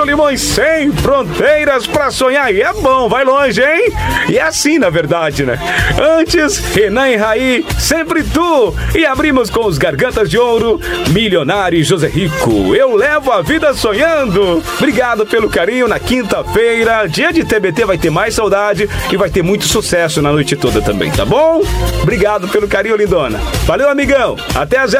Solimões, sem fronteiras pra sonhar. E é bom, vai longe, hein? E é assim, na verdade, né? Antes, Renan e Raí, sempre tu. E abrimos com os Gargantas de Ouro, Milionário e José Rico. Eu levo a vida sonhando. Obrigado pelo carinho. Na quinta-feira, dia de TBT, vai ter mais saudade e vai ter muito sucesso na noite toda também, tá bom? Obrigado pelo carinho, lindona. Valeu, amigão. Até a